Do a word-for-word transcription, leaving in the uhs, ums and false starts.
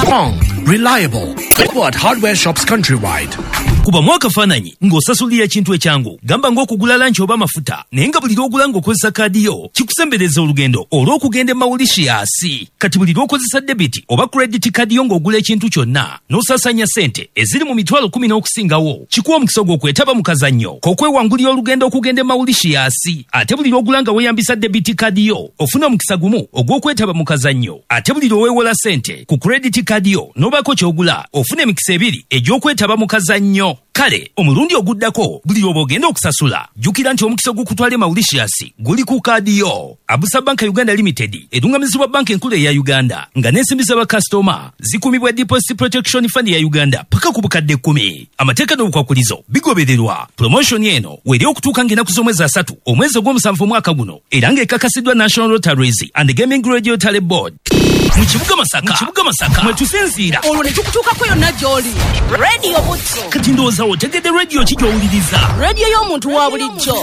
Strong, reliable. Edward Hardware Shops countrywide. Kuba mwaka fananyi ng'osasulira ekintu ekyangu gamba ng'okugula lanchi oba mafuta naye nga buli lw'ogula ng'okozesa kaadi yo kikusembereza olugendo olw'okugenda e Mauritius. Kati buli lw'okozesa debiti oba credit kaadi yo ng'ogula ekintu kyonna n'osaasanya ssente eziri mu mitwalo kumi n'okusingawo kikuwa omukisa gw'okwetaba mu kazannyo k'okwewangulira olugendo okugenda e Mauritius. Ate buli lw'ogula nga weeyambisa debiti kaadi yo ofuna omukisa gumu ogw'okwetaba mu kazannyo. Ate buli lw'oweewola ssente ku credit kaadi yo n'obaako ky'ogula ofuna emikisa ebiri egy'okwetaba mu kazannyo. Kale omulundi oguddako buli lw'oba ogenda okusasula jjukira nti omukisa ogukutwala e Mauritius guli ku kaadi yo. Abusa Bank Uganda Limited edungamizibwa banka enkulu eya Uganda nga n'ensimbi z'abakasitoma zikumibwa Deposit Protection Fund ya Uganda paka ku bukadde kkumi. Amateeka n'obukwakulizo bigobererwa. Promotion eno weri okutuuka ng'ennaku z'omwezi asatu omwezi ogw'omusanvu omwaka guno era ng'ekakasiddwa National Lotteries and Gaming Radio Tally Board. Mu kibuga Masaka, mu kibuga Masaka mwe tusinziira olwo ne tukutuukako yonna gy'oli. Radio Butso. Kati ndowooza otegedde radio ki gy'owuliriza? Radio y'omuntu wa bulijjo.